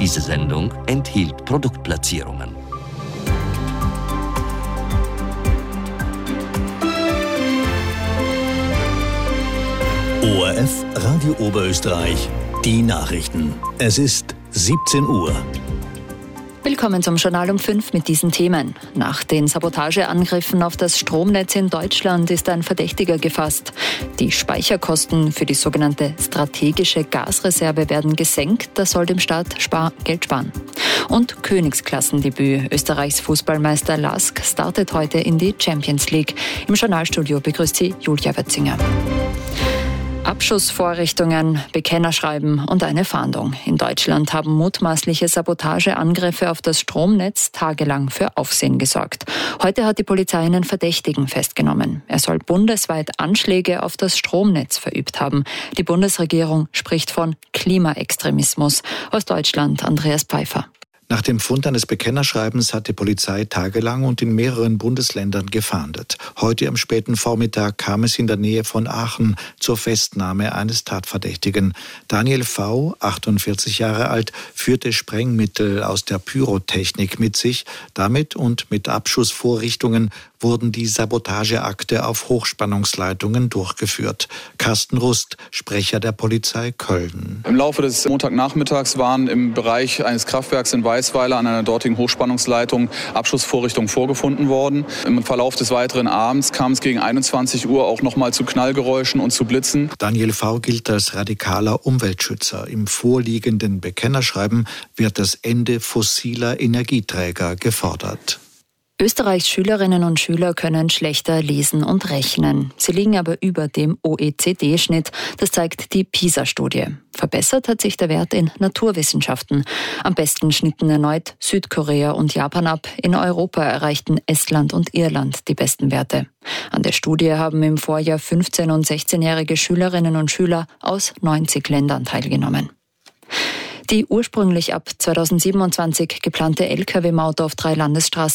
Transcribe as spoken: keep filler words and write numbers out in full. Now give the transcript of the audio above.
Diese Sendung enthielt Produktplatzierungen. O R F Radio Oberösterreich, die Nachrichten. Es ist siebzehn Uhr. Willkommen zum Journal um fünf mit diesen Themen. Nach den Sabotageangriffen auf das Stromnetz in Deutschland ist ein Verdächtiger gefasst. Die Speicherkosten für die sogenannte strategische Gasreserve werden gesenkt. Das soll dem Staat spar- Geld sparen. Und Königsklassendebüt. Österreichs Fußballmeister Lask startet heute in die Champions League. Im Journalstudio begrüßt sie Julia Wötzinger. Abschussvorrichtungen, Bekennerschreiben und eine Fahndung. In Deutschland haben mutmaßliche Sabotageangriffe auf das Stromnetz tagelang für Aufsehen gesorgt. Heute hat die Polizei einen Verdächtigen festgenommen. Er soll bundesweit Anschläge auf das Stromnetz verübt haben. Die Bundesregierung spricht von Klimaextremismus. Aus Deutschland Andreas Pfeiffer. Nach dem Fund eines Bekennerschreibens hat die Polizei tagelang und in mehreren Bundesländern gefahndet. Heute am späten Vormittag kam es in der Nähe von Aachen zur Festnahme eines Tatverdächtigen. Daniel V., achtundvierzig Jahre alt, führte Sprengmittel aus der Pyrotechnik mit sich. Damit und mit Abschussvorrichtungen wurden die Sabotageakte auf Hochspannungsleitungen durchgeführt. Carsten Rust, Sprecher der Polizei Köln. Im Laufe des Montagnachmittags waren im Bereich eines Kraftwerks in Weißweiler an einer dortigen Hochspannungsleitung Abschussvorrichtungen vorgefunden worden. Im Verlauf des weiteren Abends kam es gegen einundzwanzig Uhr auch nochmal zu Knallgeräuschen und zu Blitzen. Daniel V. gilt als radikaler Umweltschützer. Im vorliegenden Bekennerschreiben wird das Ende fossiler Energieträger gefordert. Österreichs Schülerinnen und Schüler können schlechter lesen und rechnen. Sie liegen aber über dem O E C D-Schnitt. Das zeigt die PISA-Studie. Verbessert hat sich der Wert in Naturwissenschaften. Am besten schnitten erneut Südkorea und Japan ab. In Europa erreichten Estland und Irland die besten Werte. An der Studie haben im Vorjahr fünfzehn- und sechzehnjährige Schülerinnen und Schüler aus neunzig Ländern teilgenommen. Die ursprünglich ab zweitausendsiebenundzwanzig geplante L K W-Maut auf drei Landesstraßen